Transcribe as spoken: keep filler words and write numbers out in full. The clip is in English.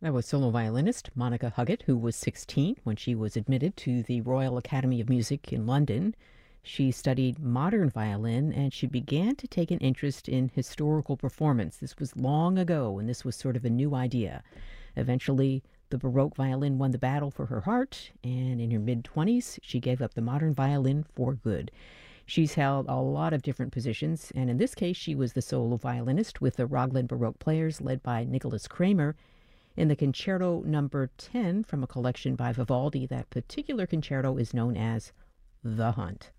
That was solo violinist Monica Huggett, who was sixteen when she was admitted to the Royal Academy of Music in London. She studied modern violin and she began to take an interest in historical performance. This was long ago, and this was sort of a new idea. Eventually, the Baroque violin won the battle for her heart, and in her mid-twenties, she gave up the modern violin for good. She's held a lot of different positions, and in this case, she was the solo violinist with the Raglan Baroque Players led by Nicholas Kramer. In the Concerto Number ten from a collection by Vivaldi, that particular concerto is known as The Hunt.